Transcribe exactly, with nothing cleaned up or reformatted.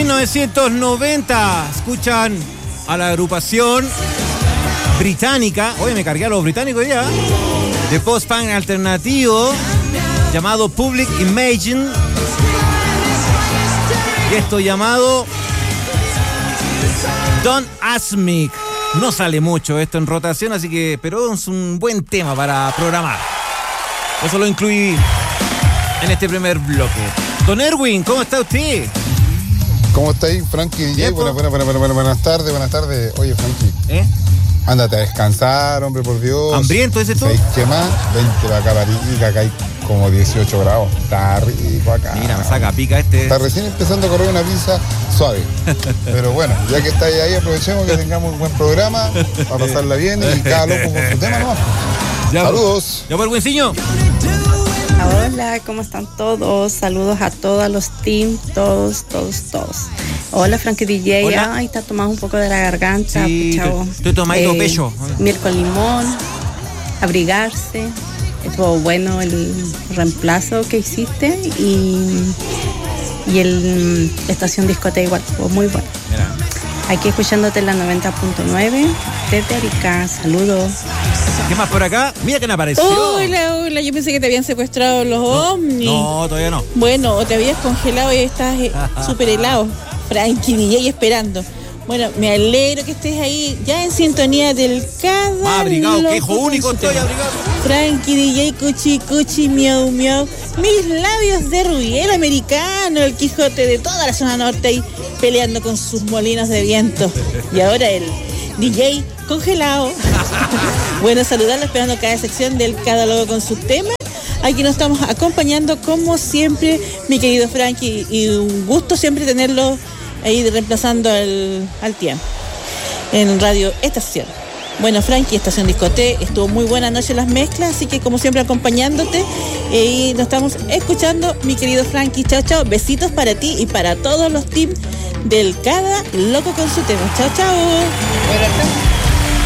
mil novecientos noventa. Escuchan a la agrupación británica. Oye, me cargué a los británicos ya. De post-punk alternativo llamado Public Imagine. Y esto llamado Don't Ask Me. No sale mucho esto en rotación, así que, pero es un buen tema para programar. Eso lo incluí en este primer bloque. Don Erwin, ¿cómo está usted? ¿Cómo está ahí, Frankie D J? Buenas, buenas, buenas, buenas, buenas tardes, buenas tardes. Oye, Frankie. ¿Eh? Ándate a descansar, hombre, por Dios. ¿Hambriento ese tú? ¿Sabes qué más? Vente para acá, Barica, acá hay como dieciocho grados. Está rico acá. Mira, me saca pica este. Está recién empezando a correr una pizza suave. Pero bueno, ya que estáis ahí, aprovechemos que tengamos un buen programa para pasarla bien y cada loco con su tema, ¿no? Ya, saludos. Ya por el buencillo. Hola, ¿cómo están todos? Saludos a todos los teams, todos, todos, todos. Hola, Frankie D J. Hola. Ay, está tomando un poco de la garganta, Sí, chavo. estoy tomando pecho. Miel con limón, abrigarse. Estuvo bueno el reemplazo que hiciste y, y el Estación Discoteca igual, estuvo muy bueno. Mira. Aquí escuchándote en la noventa punto nueve desde Arica. Saludos. ¿Qué más por acá? Mira que me apareció. Hola, hola, yo pensé que te habían secuestrado los No, ovnis. no, todavía no. Bueno, o te habías congelado y estás eh, súper helado. Frankie D J esperando. Bueno, me alegro que estés ahí ya en sintonía del cada Más abrigado, loco que hijo con único su estoy tema. abrigado. Frankie D J, cuchi, cuchi, miau, miau. Mis labios de rubiel americano, el Quijote de toda la zona norte ahí peleando con sus molinos de viento. Y ahora el D J congelado. Bueno, saludarlo, esperando cada sección del cada loco con su tema. Aquí nos estamos acompañando como siempre, mi querido Frankie, y un gusto siempre tenerlo ahí reemplazando al, al tiempo en Radio Estación. Bueno, Frankie, Estación Discoteca, estuvo muy buena noche las mezclas, así que como siempre acompañándote, y nos estamos escuchando, mi querido Frankie. Chao, chao, besitos para ti y para todos los teams del cada loco con su tema. Chao, chao. Buenas tardes.